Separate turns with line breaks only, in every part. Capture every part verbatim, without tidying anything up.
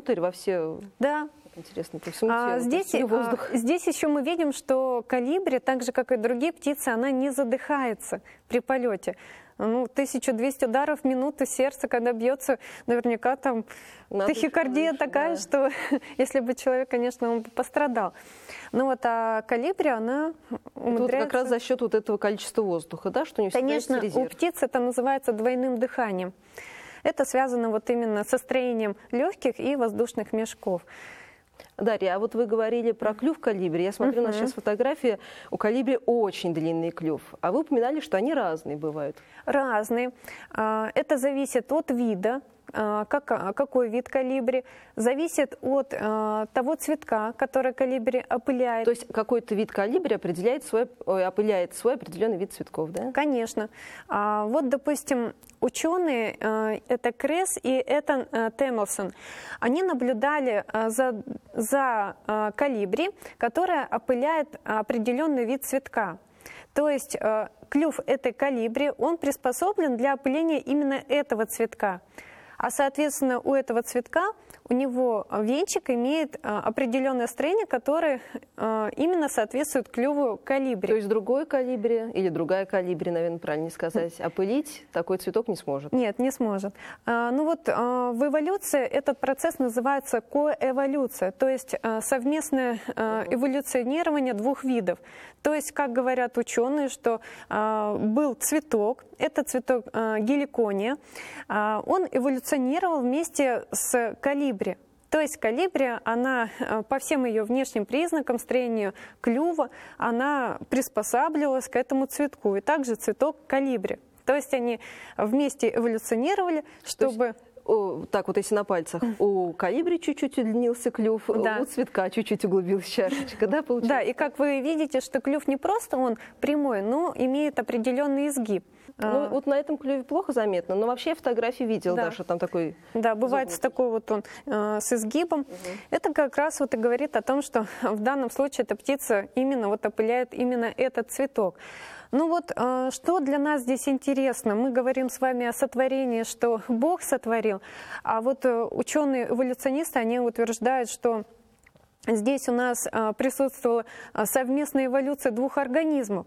внутрь во все...
Да.
Интересно, по всему телу.
А, здесь, а, здесь еще мы видим, что колибри, так же как и другие птицы, она не задыхается при полете. Ну, тысяча двести ударов в минуту сердца, когда бьется, наверняка там Надо тахикардия такая, да. что если бы человек, конечно, он бы пострадал. Ну вот, а колибри, она умудряется...
Это вот как раз за счет вот этого количества воздуха, да, что не всегда
Конечно,
есть резерв.
У птиц это называется двойным дыханием. Это связано вот именно со строением легких и воздушных мешков.
Дарья, а вот вы говорили про клюв колибри. Я смотрю, uh-huh. у нас сейчас фотография. У колибри очень длинный клюв. А вы упоминали, что они разные бывают.
Разные. Это зависит от вида. Как, какой вид колибри, зависит от э, того цветка, который колибри опыляет.
То есть какой-то вид колибри определяет свой, ой, опыляет свой определенный вид цветков, да?
Конечно. А, вот, допустим, ученые, э, это Кресс и Этан э, Темлсон, они наблюдали э, за, за э, колибри, которая опыляет определенный вид цветка. То есть э, клюв этой колибри, он приспособлен для опыления именно этого цветка. А, соответственно, у этого цветка, у него венчик имеет а, определенное строение, которое а, именно соответствует клюву колибри.
То есть другой колибри или другая колибри, наверное, правильно сказать, опылить такой цветок не сможет?
Нет, не сможет. А, ну вот а, в эволюции этот процесс называется коэволюция, то есть а, совместное а, эволюционирование двух видов. То есть, как говорят ученые, что а, был цветок, это цветок а, геликония, а, он эволюционировал вместе с колибри. То есть колибри, она по всем ее внешним признакам, строению клюва, она приспосабливалась к этому цветку. И также цветок колибри. То есть они вместе эволюционировали, чтобы...
О, так вот, если на пальцах, у колибри чуть-чуть удлинился клюв, да. у цветка чуть-чуть углубилась чашечка, да, получается?
Да, и как вы видите, что клюв не просто он прямой, но имеет определенный изгиб.
Ну, вот на этом клюве плохо заметно, но вообще я фотографии видела,
да.
да, что там такой...
Да, бывает с такой вот он, э, с изгибом. Угу. Это как раз вот и говорит о том, что в данном случае эта птица именно вот опыляет именно этот цветок. Ну вот, э, что для нас здесь интересно? Мы говорим с вами о сотворении, что Бог сотворил, а вот э, ученые-эволюционисты, они утверждают, что здесь у нас э, присутствовала совместная эволюция двух организмов.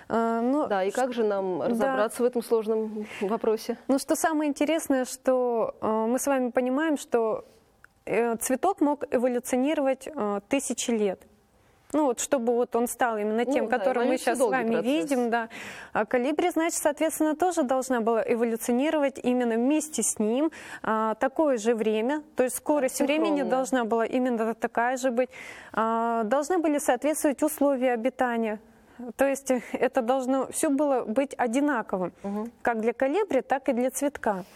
Но, да, и как же нам разобраться да. в этом сложном вопросе?
Ну, что самое интересное, что э, мы с вами понимаем, что э, цветок мог эволюционировать э, тысячи лет. Ну, вот, чтобы вот он стал именно тем, ну, которым да, мы сейчас с вами процесс. видим. Да. А колибри, значит, соответственно, тоже должна была эволюционировать именно вместе с ним а, такое же время. То есть скорость да, времени должна была именно такая же быть. А, должны были соответствовать условия обитания. То есть это должно все было быть одинаковым, угу. как для колибри, так и для цветка.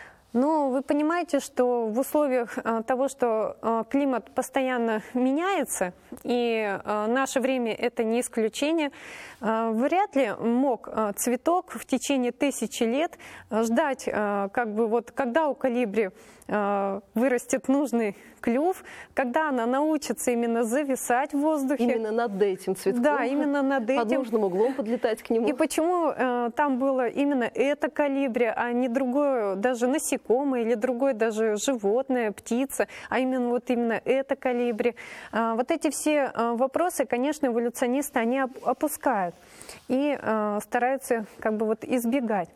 Но вы понимаете, что в условиях того, что климат постоянно меняется, и наше время это не исключение, вряд ли мог цветок в течение тысячи лет ждать, как бы вот, когда у колибри вырастет нужный клюв, когда она научится именно зависать в воздухе.
Именно над этим цветком.
Да, именно над этим.
Под нужным углом подлетать к нему.
И почему э, там было именно это колибри, а не другое, даже насекомое или другое даже животное, птица, а именно вот именно это колибри. Э, вот эти все э, вопросы, конечно, эволюционисты, они опускают и э, стараются как бы вот избегать.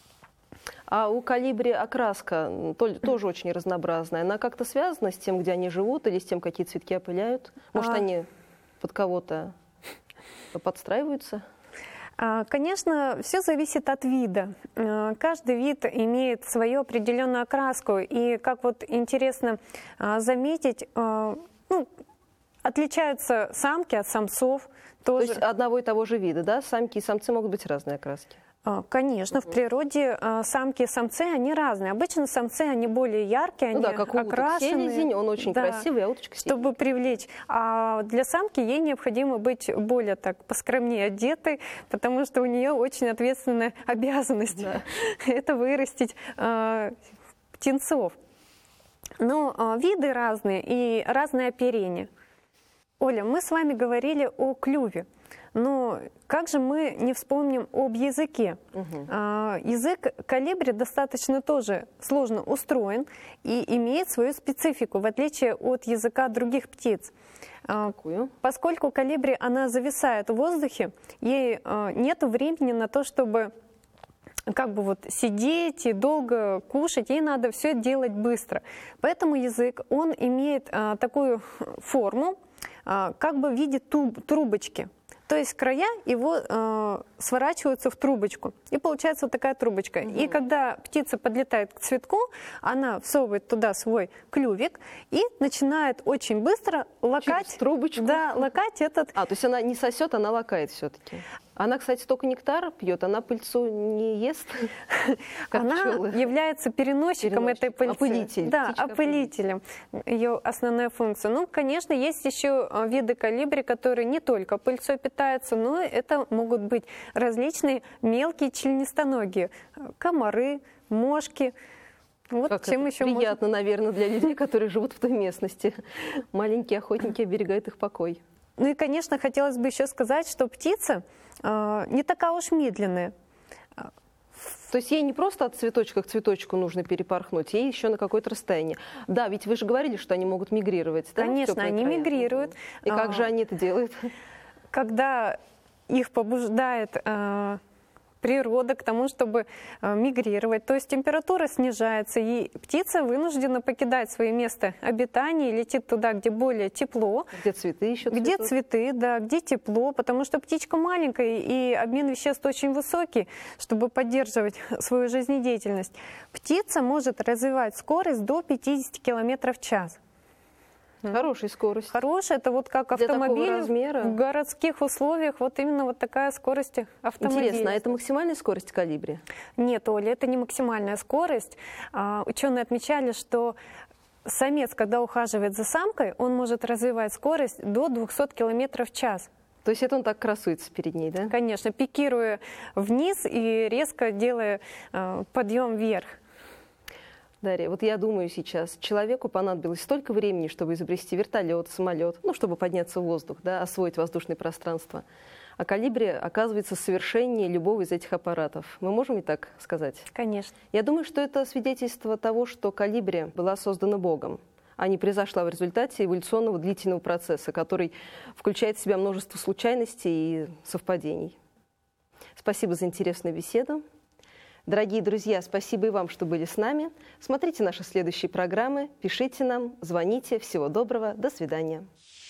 А у колибри окраска тоже очень разнообразная. Она как-то связана с тем, где они живут, или с тем, какие цветки опыляют? Может, а... они под кого-то подстраиваются?
Конечно, все зависит от вида. Каждый вид имеет свою определенную окраску. И, как вот интересно заметить, ну, отличаются самки от самцов. Тоже.
То есть одного и того же вида, да? Самки и самцы могут быть разные окраски?
Конечно, угу. в природе самки и самцы, они разные. Обычно самцы, они более яркие, они
ну да, как у
окрашенные.
Селезень, он очень
да,
красивый, а уточка синяя.
Чтобы привлечь. А для самки ей необходимо быть более так поскромнее одетой, потому что у нее очень ответственная обязанность. Да. Это вырастить э, птенцов. Но э, виды разные и разное оперение. Оля, мы с вами говорили о клюве. Но как же мы не вспомним об языке? Угу. Язык колибри достаточно тоже сложно устроен и имеет свою специфику, в отличие от языка других птиц. Какую? Поскольку колибри, она зависает в воздухе, ей нет времени на то, чтобы как бы вот сидеть и долго кушать, ей надо все делать быстро. Поэтому язык, он имеет а, такую форму, а, как бы в виде туб, трубочки. То есть края его э, сворачиваются в трубочку, и получается вот такая трубочка. Угу. И когда птица подлетает к цветку, она всовывает туда свой клювик и начинает очень быстро лакать.
Через трубочку?
Да, лакать этот...
А, то есть она не сосет, она лакает все-таки. Она, кстати, только нектар пьет, она пыльцу не ест, как
Она
пчелы.
Является переносчиком Переносчик. этой пыльцы.
Опылитель.
Да, опылителем. Ее основная функция. Ну, конечно, есть еще виды колибри, которые не только пыльцой питаются, но это могут быть различные мелкие членистоногие. Комары, мошки. Вот
как
чем
это
еще
приятно,
можно...
наверное, для людей, которые живут в той местности. Маленькие охотники оберегают их покой.
Ну и, конечно, хотелось бы еще сказать, что птица э, не такая уж медленная.
То есть ей не просто от цветочка к цветочку нужно перепорхнуть, ей еще на какое-то расстояние. Да, ведь вы же говорили, что они могут мигрировать. Да,
конечно, они края? мигрируют.
И как же они это делают?
Когда их побуждает э, природа к тому, чтобы э, мигрировать, то есть температура снижается, и птица вынуждена покидать свое место обитания и летит туда, где более тепло.
Где цветы еще цветут.
Где цветы, да, где тепло, потому что птичка маленькая, и обмен веществ очень высокий, чтобы поддерживать свою жизнедеятельность. Птица может развивать скорость до пятидесяти километров в час.
Хорошая скорость.
Хорошая, это вот как автомобиль в городских условиях, вот именно вот такая скорость автомобиля.
Интересно, а это максимальная скорость колибри?
Нет, Оля, это не максимальная скорость. А, ученые отмечали, что самец, когда ухаживает за самкой, он может развивать скорость до двухсот километров в час.
То есть это он так красуется перед ней, да?
Конечно, пикируя вниз и резко делая э, подъем вверх.
Дарья, вот я думаю сейчас, человеку понадобилось столько времени, чтобы изобрести вертолет, самолет, ну, чтобы подняться в воздух, да, освоить воздушное пространство. А колибри оказывается совершеннее любого из этих аппаратов. Мы можем и так сказать?
Конечно.
Я думаю, что это свидетельство того, что колибри была создана Богом, а не произошла в результате эволюционного длительного процесса, который включает в себя множество случайностей и совпадений. Спасибо за интересную беседу. Дорогие друзья, спасибо и вам, что были с нами. Смотрите наши следующие программы, пишите нам, звоните. Всего доброго, до свидания.